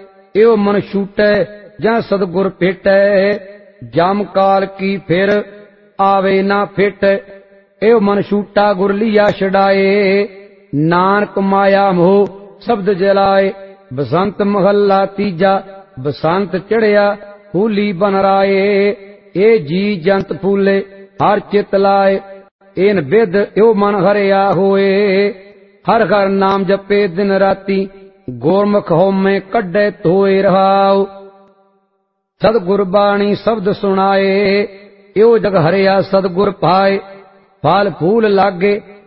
एओ मन छूटै ਜਾਂ सतगुर भेटै। जम काल की फिर आवे ना फिट, एओ मन छूटा गुर लिया छड़ाए। नानक माया मोह शब्द जलाए, बसंत महला तीजा बसंत चढ़िया फूली बन राए। ए जी जंत फूले हर चित लाए, एन विद एओ मन हरिया होए। हर हर नाम जपे दिन राती, गोरमुख होमे कड्डे धोए रहाओ। सतगुर बाणी शब्द सुनाए, एओ जग हरिया सतगुर पाए। फल फूल लागे